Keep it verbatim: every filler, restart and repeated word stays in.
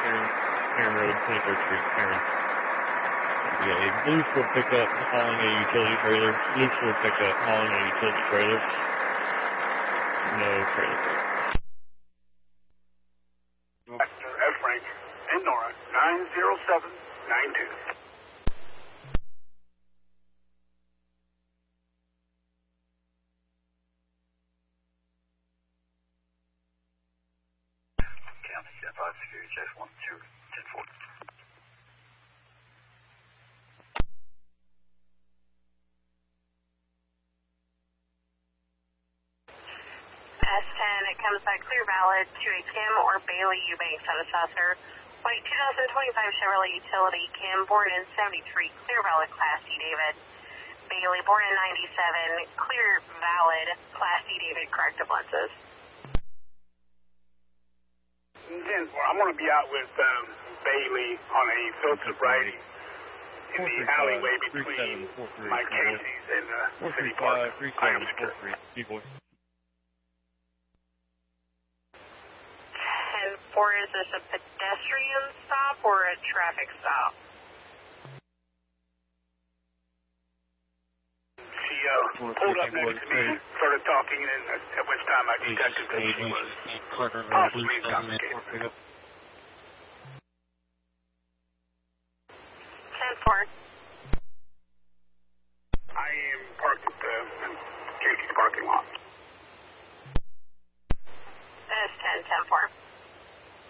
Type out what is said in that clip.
Karen, Karen Road, twenty-third Street, Karen. Yeah, a blue Ford pickup hauling a utility trailer. Blue Ford pickup hauling a utility trailer. No trailer. F. Frank and Nora, nine zero seven nine two. County ten five Security Check one two ten four. S ten, it comes back clear valid to a Kim or Bailey Eubanks predecessor. White two thousand twenty-five Chevrolet Utility, Kim, born in seventy-three, clear valid, Class C, David. Bailey, born in ninety-seven, clear valid, Class C, David, corrective lenses. ten four, I'm going to be out with um, Bailey on a field sobriety in the alleyway between Mike Casey's and uh, City Park. I am secure. ten four, is this a pedestrian stop or a traffic stop? She uh, pulled up next to me, started talking, and at, at which time I detected that she was possibly intoxicated. ten four.